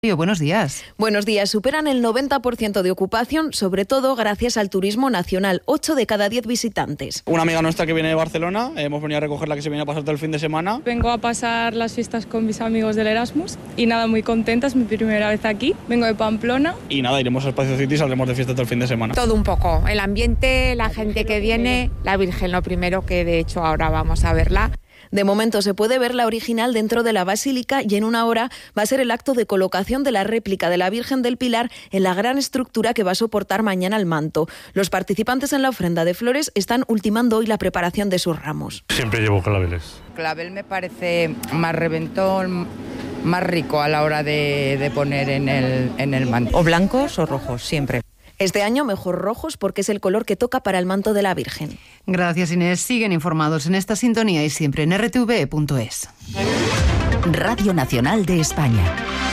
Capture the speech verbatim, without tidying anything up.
Buenos días. Buenos días. Superan el noventa por ciento de ocupación, sobre todo gracias al turismo nacional. ocho de cada diez visitantes. Una amiga nuestra que viene de Barcelona, hemos venido a recogerla, que se viene a pasar todo el fin de semana. Vengo a pasar las fiestas con mis amigos del Erasmus y nada, muy contenta, es mi primera vez aquí. Vengo de Pamplona. Y nada, iremos a Espacio City y saldremos de fiesta todo el fin de semana. Todo un poco, el ambiente, la gente que viene, la Virgen lo primero, que de hecho ahora vamos a verla. De momento se puede ver la original dentro de la basílica y en una hora va a ser el acto de colocación de la réplica de la Virgen del Pilar en la gran estructura que va a soportar mañana el manto. Los participantes en la ofrenda de flores están ultimando hoy la preparación de sus ramos. Siempre llevo claveles. Clavel me parece más reventón, más rico a la hora de, de poner en el, en el manto. O blancos o rojos, siempre. Este año mejor rojos porque es el color que toca para el manto de la Virgen. Gracias, Inés. Siguen informados en esta sintonía y siempre en r t v punto es. Radio Nacional de España.